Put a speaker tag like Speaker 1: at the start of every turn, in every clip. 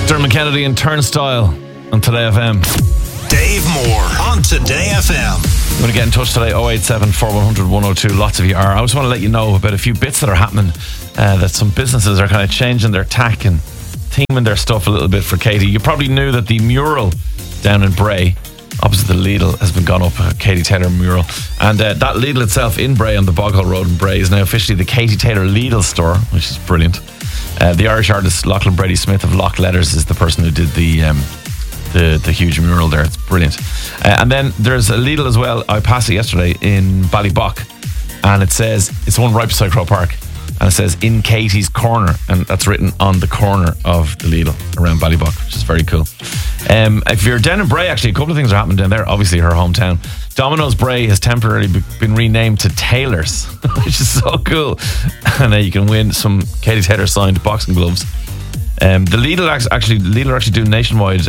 Speaker 1: Dermot Kennedy and Turnstile on Today FM.
Speaker 2: Dave Moore on Today FM.
Speaker 1: You want to get in touch today, 087 4100 102. Lots of you are. I just want to let you know about a few bits that are happening, that some businesses are kind of changing their tack and theming their stuff a little bit for Katie. You probably knew that the mural down in Bray, opposite the Lidl, has been gone up, a Katie Taylor mural. And that Lidl itself in Bray on the Boghall Road in Bray is now officially the Katie Taylor Lidl store, which is brilliant. The Irish artist Lachlan Brady Smith of Loch Letters is the person who did the huge mural there. It's brilliant. And then there's a Lidl as well. I passed it yesterday in Ballybock, and it says, it's one right beside Crow Park, and it says in Katie's Corner, and that's written on the corner of the Lidl around Ballybock, which is very cool. If you're down in Bray, actually a couple of things are happening down there. Obviously her hometown, Domino's Bray has temporarily been renamed to Taylor's, which is so cool. And you can win some Katie Taylor signed boxing gloves. The Lidl are actually doing nationwide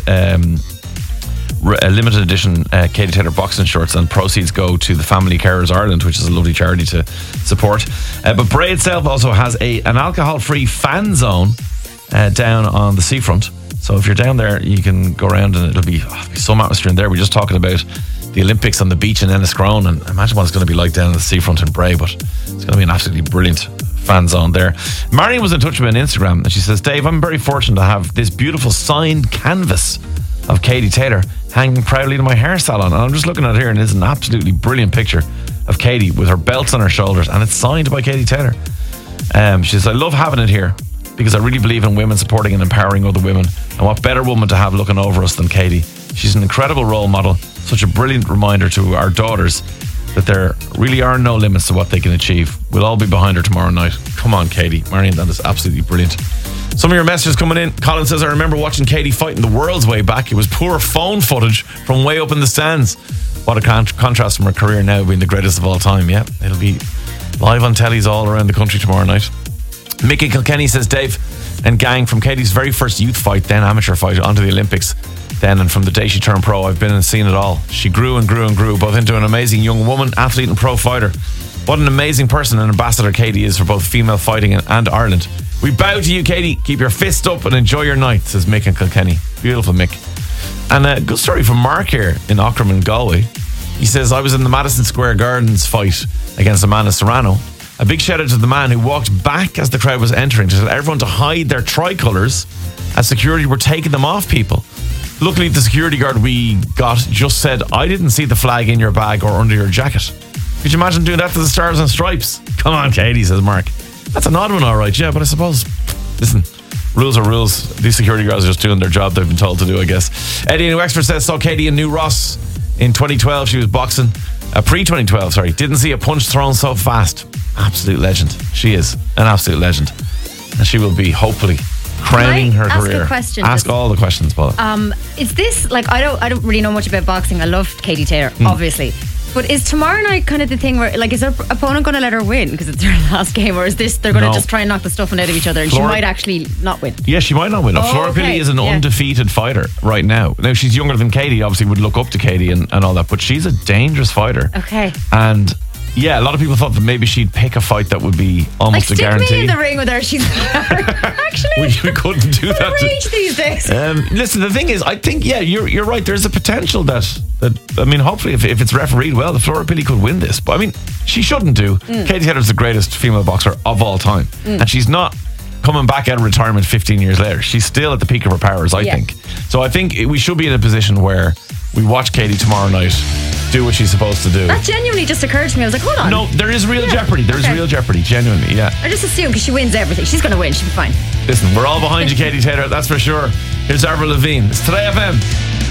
Speaker 1: limited edition Katie Taylor boxing shorts, and proceeds go to the Family Carers Ireland, which is a lovely charity to support. But Bray itself also has an alcohol-free fan zone down on the seafront. So if you're down there, you can go around, and it'll be some atmosphere in there. We're just talking about the Olympics on the beach in Enniscrone, and imagine what it's going to be like down on the seafront in Bray, but it's going to be an absolutely brilliant fan zone there. Marion was in touch with me on Instagram, and she says, Dave, I'm very fortunate to have this beautiful signed canvas of Katie Taylor hanging proudly in my hair salon. And I'm just looking at it here, and it's an absolutely brilliant picture of Katie with her belts on her shoulders, and it's signed by Katie Taylor. She says, I love having it here because I really believe in women supporting and empowering other women, and what better woman to have looking over us than Katie. She's an incredible role model, such a brilliant reminder to our daughters that there really are no limits to what they can achieve. We'll all be behind her tomorrow night. Come on, Katie. Marion, that is absolutely brilliant. Some of your messages coming in. Colin says, I remember watching Katie fight in the Worlds way back. It was poor phone footage from way up in the stands. What a contrast from her career now being the greatest of all time. Yeah, it'll be live on tellies all around the country tomorrow night. Mickey Kilkenny says, Dave and gang, from Katie's very first youth fight, then amateur fight, onto the Olympics, then, and from the day she turned pro, I've been and seen it all. She grew and grew and grew, both into an amazing young woman, athlete and pro fighter. What an amazing person and ambassador Katie is for both female fighting and Ireland. We bow to you, Katie. Keep your fist up and enjoy your night, says Mick and Kilkenny. Beautiful, Mick. And a good story from Mark here in Aughrim in Galway. He says, I was in the Madison Square Gardens fight against Amanda Serrano. A big shout out to the man who walked back as the crowd was entering to tell everyone to hide their tricolours as security were taking them off people. Luckily, the security guard we got just said, I didn't see the flag in your bag or under your jacket. Could you imagine doing that to the Stars and Stripes? Come on, Katie, says Mark. That's an odd one, all right, yeah, but I suppose, listen, rules are rules. These security guards are just doing their job they've been told to do, I guess. Eddie in Wexford says, saw Katie in New Ross in 2012. She was boxing. Pre-2012, sorry. Didn't see a punch thrown so fast. Absolute legend. She is an absolute legend. And she will be, hopefully, crowning her career.
Speaker 3: Ask a question.
Speaker 1: Ask all the questions, Paula.
Speaker 3: Is this, like, I don't really know much about boxing. I love Katie Taylor, obviously. But is tomorrow night kind of the thing where, like, is her opponent going to let her win because it's her last game, or is this they're going to just try and knock the stuffing out of each other, and she might actually not win?
Speaker 1: Yeah, she might not win. Flora Pili is an undefeated fighter right now. Now, she's younger than Katie, obviously would look up to Katie and all that, but she's a dangerous fighter.
Speaker 3: Okay.
Speaker 1: And yeah, a lot of people thought that maybe she'd pick a fight that would be almost
Speaker 3: like,
Speaker 1: a guarantee.
Speaker 3: Stick me in the ring with her. She's actually
Speaker 1: we couldn't do that.
Speaker 3: Rage these days.
Speaker 1: Listen, the thing is, I think you're right. There's a potential that I mean, hopefully, if it's refereed well, the Flora Pili could win this. But I mean, she shouldn't do. Katie Taylor's the greatest female boxer of all time, and she's not coming back out of retirement 15 years later. She's still at the peak of her powers, I think. So I think we should be in a position where we watch Katie tomorrow night do what she's supposed to do.
Speaker 3: That genuinely just occurred to me. I was like, hold on.
Speaker 1: No, there is real jeopardy. There is real jeopardy, genuinely, yeah.
Speaker 3: I just assume because she wins everything. She's going to win. She'll be fine.
Speaker 1: Listen, we're all behind you, Katie Taylor, that's for sure. Here's Avril Lavigne. It's Today FM.